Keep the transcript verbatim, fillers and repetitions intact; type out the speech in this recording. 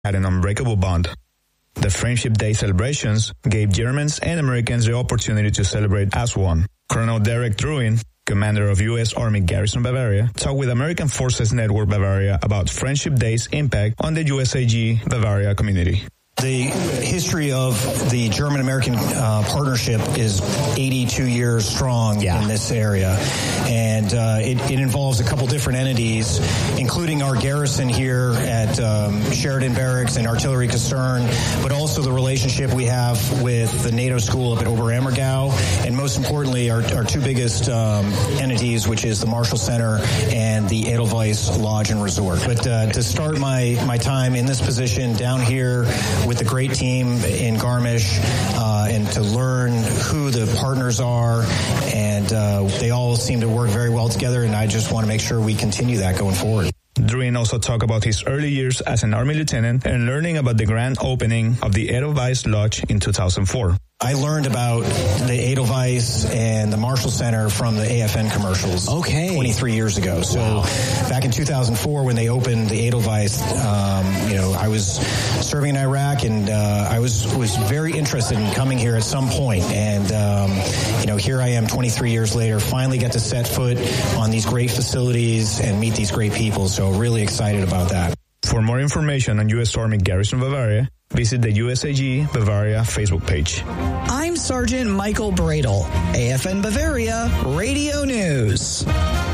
had an unbreakable bond. The Friendship Day celebrations gave Germans and Americans the opportunity to celebrate as one. Colonel Derek Druin, commander of U S Army Garrison Bavaria, talked with American Forces Network Bavaria about Friendship Day's impact on the U S A G Bavaria community. The history of the German-American uh, partnership is eighty-two years strong yeah. in this area. And uh, it, it involves a couple different entities, including our garrison here at um, Sheridan Barracks and Artillery Caserne, but also the relationship we have with the NATO school up at Oberammergau, and most importantly, our, our two biggest um, entities, which is the Marshall Center and the Edelweiss Lodge and Resort. But uh, to start my, my time in this position down here with the great team in Garmisch, uh, and to learn who the partners are, and uh, they all seem to work very well together, and I just want to make sure we continue that going forward. Druin also talked about his early years as an Army lieutenant and learning about the grand opening of the Edelweiss Lodge in two thousand four. I learned about the Edelweiss and the Marshall Center from the A F N commercials. Okay. twenty-three years ago. So wow. back in two thousand four, when they opened the Edelweiss, um, you know, I was serving in Iraq, and uh, I was was very interested in coming here at some point. And um, you know, here I am, twenty-three years later, finally get to set foot on these great facilities and meet these great people. So really excited about that. For more information on U S Army Garrison Bavaria, visit the U S A G Bavaria Facebook page. I'm Sergeant Michael Bradle, A F N Bavaria Radio News.